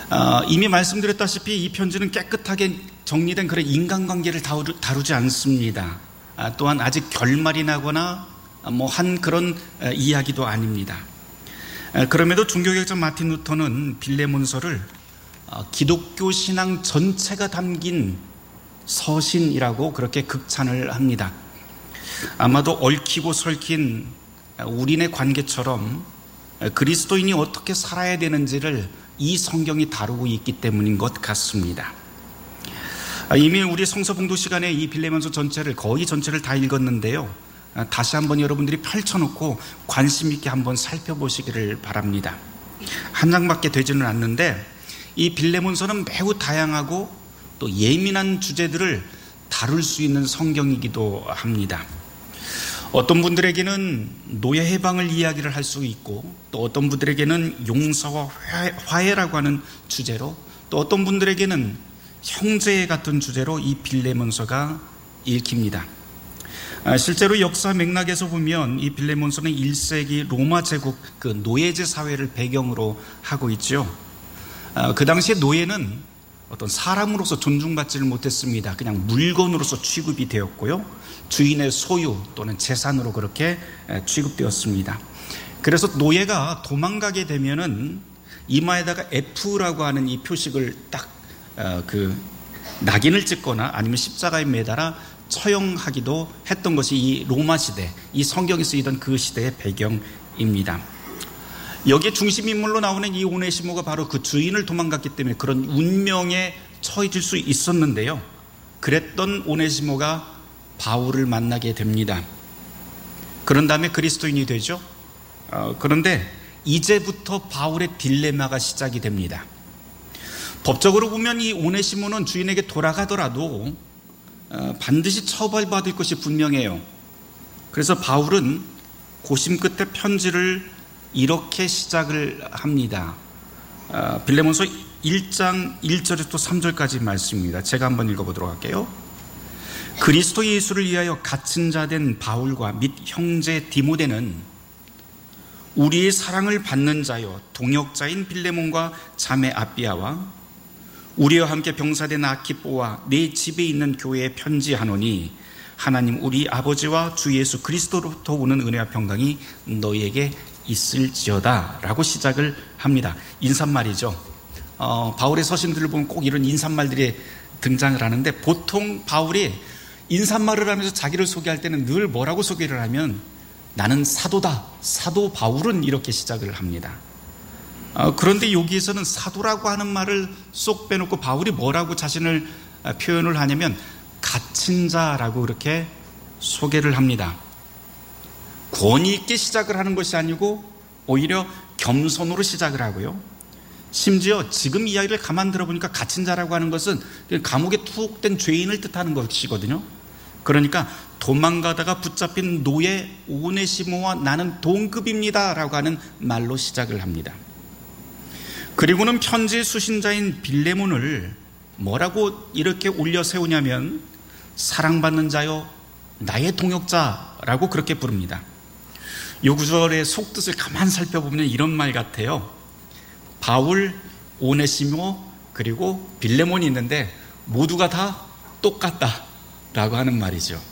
이미 말씀드렸다시피 이 편지는 깨끗하게 정리된 그런 인간관계를 다루지 않습니다. 또한 아직 결말이 나거나 한 그런 이야기도 아닙니다. 그럼에도 종교개혁자 마틴 루터는 빌레몬서를 기독교 신앙 전체가 담긴 서신이라고 그렇게 극찬을 합니다. 아마도 얽히고 설킨 우리네 관계처럼 그리스도인이 어떻게 살아야 되는지를 이 성경이 다루고 있기 때문인 것 같습니다. 이미 우리 성서봉독 시간에 이 빌레몬서 거의 전체를 다 읽었는데요. 다시 한번 여러분들이 펼쳐놓고 관심 있게 한번 살펴보시기를 바랍니다. 한 장밖에 되지는 않는데 이 빌레몬서는 매우 다양하고 또 예민한 주제들을 다룰 수 있는 성경이기도 합니다. 어떤 분들에게는 노예 해방을 이야기를 할 수 있고, 또 어떤 분들에게는 용서와 화해라고 하는 주제로, 또 어떤 분들에게는 형제 같은 주제로 이 빌레몬서가 읽힙니다. 실제로 역사 맥락에서 보면 이 빌레몬서는 1세기 로마 제국 그 노예제 사회를 배경으로 하고 있죠. 그 당시에 노예는 어떤 사람으로서 존중받지를 못했습니다. 그냥 물건으로서 취급이 되었고요. 주인의 소유 또는 재산으로 그렇게 취급되었습니다. 그래서 노예가 도망가게 되면은 이마에다가 F라고 하는 이 표식을 딱 낙인을 찍거나 아니면 십자가에 매달아 처형하기도 했던 것이 이 로마 시대, 이 성경에 쓰이던 그 시대의 배경입니다. 여기에 중심인물로 나오는 이 오네시모가 바로 그 주인을 도망갔기 때문에 그런 운명에 처해질 수 있었는데요. 그랬던 오네시모가 바울을 만나게 됩니다. 그런 다음에 그리스도인이 되죠. 그런데 이제부터 바울의 딜레마가 시작이 됩니다. 법적으로 보면 이 오네시모는 주인에게 돌아가더라도 반드시 처벌받을 것이 분명해요. 그래서 바울은 고심 끝에 편지를 이렇게 시작을 합니다. 빌레몬서 1장 1절에서 3절까지 말씀입니다. 제가 한번 읽어보도록 할게요. 그리스도 예수를 위하여 갇힌 자 된 바울과 및 형제 디모데는 우리의 사랑을 받는 자여 동역자인 빌레몬과 자매 아비아와 우리와 함께 병사된 아키뽀와 내 집에 있는 교회에 편지하노니 하나님 우리 아버지와 주 예수 그리스도로부터 오는 은혜와 평강이 너희에게 있을지어다 라고 시작을 합니다. 인사말이죠. 바울의 서신들을 보면 꼭 이런 인사말들이 등장을 하는데 보통 바울이 인사말을 하면서 자기를 소개할 때는 늘 뭐라고 소개를 하면 나는 사도다, 사도 바울은 이렇게 시작을 합니다. 그런데 여기에서는 사도라고 하는 말을 쏙 빼놓고 바울이 뭐라고 자신을 표현을 하냐면 갇힌 자라고 그렇게 소개를 합니다. 권위 있게 시작을 하는 것이 아니고 오히려 겸손으로 시작을 하고요. 심지어 지금 이야기를 가만 들어보니까 갇힌 자라고 하는 것은 감옥에 투옥된 죄인을 뜻하는 것이거든요. 그러니까 도망가다가 붙잡힌 노예 오네시모와 나는 동급입니다 라고 하는 말로 시작을 합니다. 그리고는 편지의 수신자인 빌레몬을 뭐라고 이렇게 올려 세우냐면 사랑받는 자요 나의 동역자라고 그렇게 부릅니다. 이 구절의 속뜻을 가만 살펴보면 이런 말 같아요. 바울, 오네시모 그리고 빌레몬이 있는데 모두가 다 똑같다라고 하는 말이죠.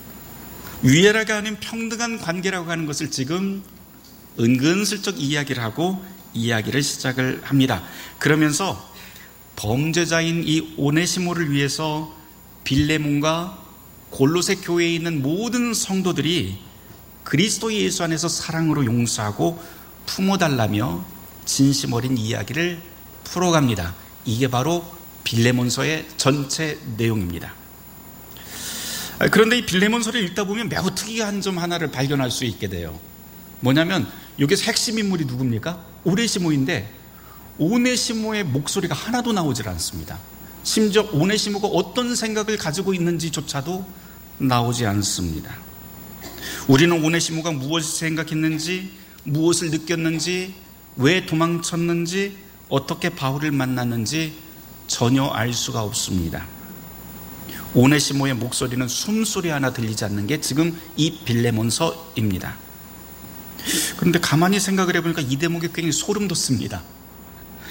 위애라고 하는 평등한 관계라고 하는 것을 지금 은근슬쩍 이야기를 하고 이야기를 시작을 합니다. 그러면서 범죄자인 이 오네시모를 위해서 빌레몬과 골로새 교회에 있는 모든 성도들이 그리스도 예수 안에서 사랑으로 용서하고 품어달라며 진심 어린 이야기를 풀어갑니다. 이게 바로 빌레몬서의 전체 내용입니다. 그런데 이 빌레몬서를 읽다 보면 매우 특이한 점 하나를 발견할 수 있게 돼요. 뭐냐면 여기서 핵심 인물이 누굽니까? 오네시모인데 오네시모의 목소리가 하나도 나오질 않습니다. 심지어 오네시모가 어떤 생각을 가지고 있는지조차도 나오지 않습니다. 우리는 오네시모가 무엇을 생각했는지, 무엇을 느꼈는지, 왜 도망쳤는지, 어떻게 바울을 만났는지 전혀 알 수가 없습니다. 오네시모의 목소리는 숨소리 하나 들리지 않는 게 지금 이 빌레몬서입니다. 그런데 가만히 생각을 해보니까 이 대목이 굉장히 소름 돋습니다.